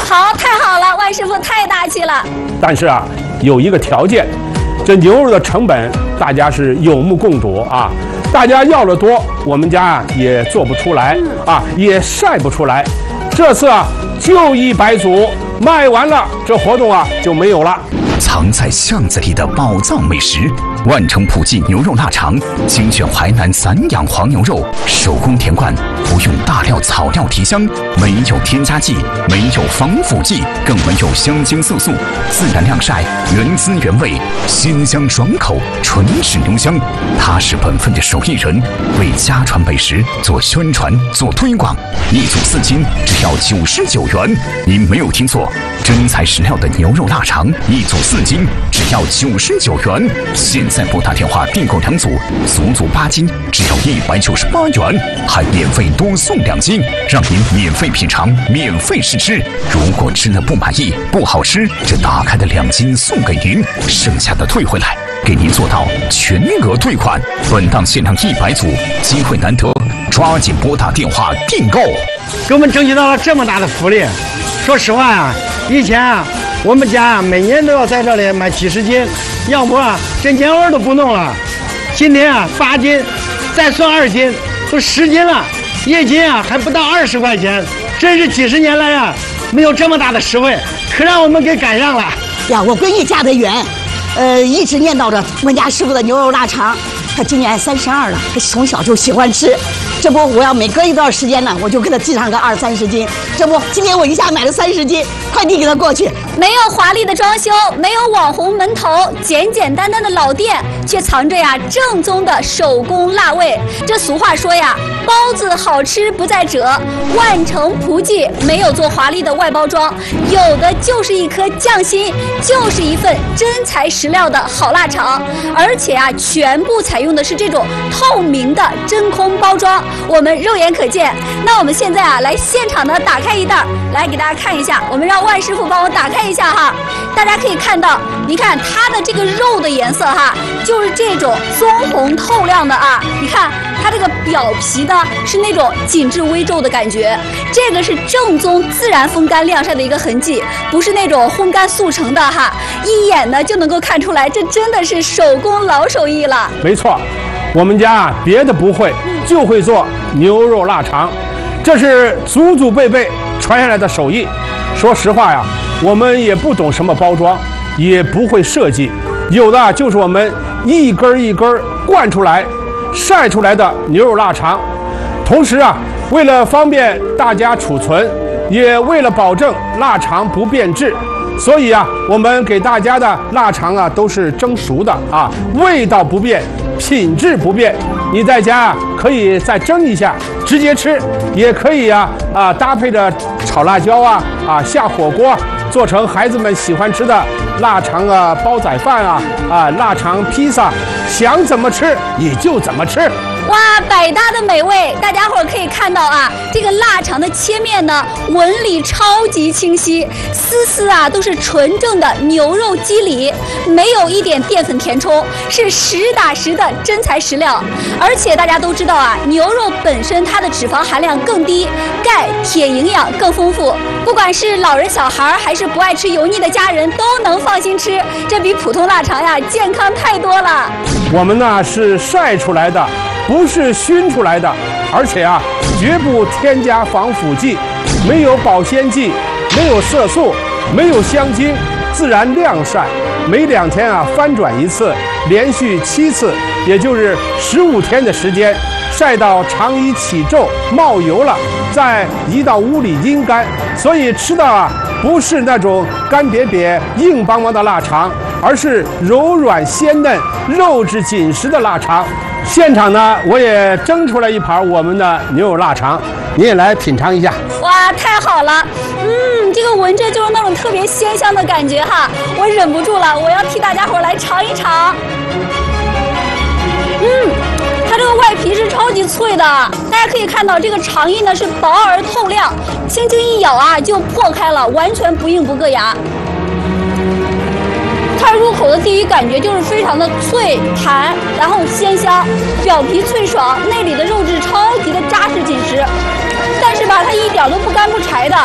好，太好了，万师傅太大气了。 但是啊，有一个条件，这牛肉的成本大家是有目共睹啊。大家要的多，我们家也做不出来啊，也晒不出来。这次啊，就100组，卖完了，这活动啊就没有了。 藏在巷子里的宝藏美食，万城普记牛肉腊肠，精选淮南散养黄牛肉，手工填灌，不用大料草料提香，没有添加剂，没有防腐剂，更没有香精色素，自然晾晒，原汁原味，鲜香爽口，纯是牛香。他是本分的手艺人，为家传美食做宣传做推广，1组4斤，只要99元。您没有听错，真材实料的牛肉腊肠，1组4斤，只要99元。现在拨打电话订购2组，足足8斤，只要198元，还免费多送2斤，让您免费品尝，免费试吃。如果吃了不满意、不好吃，这打开的2斤送给您，剩下的退回来，给您做到全额退款。本档限量100组，机会难得，抓紧拨打电话订购。 给我们争取到了这么大的福利。说实话啊，以前啊，我们家每年都要在这里买几十斤，要不啊，这年味都不弄了。今天啊，8斤，再算2斤，都10斤了，1斤啊还不到20块钱，真是几十年来啊，没有这么大的实惠，可让我们给赶上了。 呀，我闺女嫁得远，一直念叨着我们家师傅的牛肉腊肠。她今年32了，她从小就喜欢吃。这不，我要每隔一段时间呢，我就给她寄上个20、30斤。这不，今天我一下买了30斤，快递给她过去。 没有华丽的装修，没有网红门头，简简单单的老店，却藏着呀正宗的手工辣味。这俗话说呀，包子好吃不在褶，万城普记没有做华丽的外包装，有的就是一颗匠心，就是一份真材实料的好腊肠，而且啊，全部采用的是这种透明的真空包装，我们肉眼可见。那我们现在啊，来现场的打开一袋，来给大家看一下，我们让万师傅帮我打开一下哈，大家可以看到，你看它的这个肉的颜色哈，就是这种棕红透亮的啊，你看它这个表皮呢是那种紧致微皱的感觉，这个是正宗自然风干晾晒的一个痕迹，不是那种烘干速成的哈，一眼呢就能够看出来，这真的是手工老手艺了。 没错，我们家啊别的不会，就会做牛肉腊肠，这是祖祖辈辈传下来的手艺。说实话呀，我们也不懂什么包装，也不会设计，有的就是我们一根一根灌出来、晒出来的牛肉腊肠。同时啊，为了方便大家储存，也为了保证腊肠不变质，所以啊，我们给大家的腊肠啊都是蒸熟的啊，味道不变，品质不变。你在家啊可以再蒸一下，直接吃，也可以搭配着炒辣椒下火锅，做成孩子们喜欢吃的腊肠煲仔饭腊肠披萨，想怎么吃也就怎么吃。 哇，百搭的美味！大家伙儿可以看到啊，这个腊肠的切面呢，纹理超级清晰，丝丝啊都是纯正的牛肉肌理，没有一点淀粉填充，是实打实的真材实料。而且大家都知道啊，牛肉本身它的脂肪含量更低，钙、铁营养更丰富，不管是老人小孩还是不爱吃油腻的家人，都能放心吃。这比普通腊肠呀健康太多了。 我们呢是晒出来的，不是熏出来的，而且啊，绝不添加防腐剂，没有保鲜剂，没有色素，没有香精，自然晾晒，每2天啊翻转一次，连续7次，也就是15天的时间，晒到肠衣起皱冒油了，再移到屋里阴干，所以吃到啊不是那种干瘪瘪硬邦邦的腊肠，而是柔软鲜嫩、肉质紧实的腊肠。现场呢，我也蒸出来一盘我们的牛肉腊肠，你也来品尝一下。 哇，太好了！这个闻着就是那种特别鲜香的感觉哈，我忍不住了，我要替大家伙来尝一尝。它这个外皮是超级脆的，大家可以看到这个肠衣呢是薄而透亮，轻轻一咬啊就破开了，完全不硬不硌牙。它入口的第一感觉就是非常的脆弹，然后鲜香，表皮脆爽，内里的肉质超级的扎实紧实，但是吧，它一点都不干不柴的。